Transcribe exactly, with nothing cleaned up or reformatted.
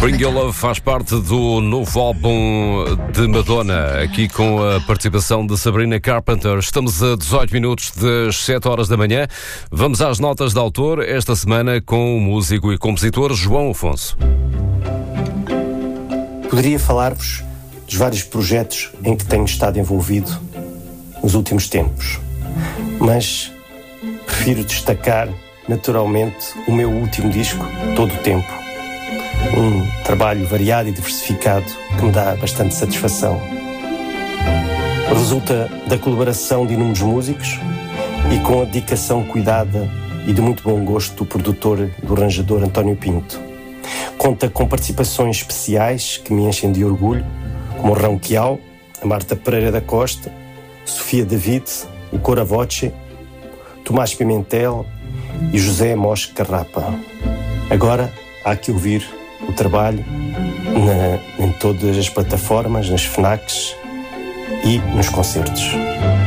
Bring Your Love faz parte do novo álbum de Madonna, aqui com a participação de Sabrina Carpenter. Estamos a dezoito minutos das sete horas da manhã. Vamos às notas de autor, esta semana com o músico e compositor João Afonso. Poderia falar-vos dos vários projetos em que tenho estado envolvido nos últimos tempos, mas prefiro destacar, naturalmente, o meu último disco, Todo o Tempo. Um trabalho variado e diversificado que me dá bastante satisfação. Resulta da colaboração de inúmeros músicos e com a dedicação cuidada e de muito bom gosto do produtor e do arranjador António Pinto. Conta com participações especiais que me enchem de orgulho, como o Rão Quial, a Marta Pereira da Costa, Sofia David, o Cora Voce, Tomás Pimentel e José Mosque Carrapa. Agora há que ouvir o trabalho na, em todas as plataformas, nas FNACs e nos concertos.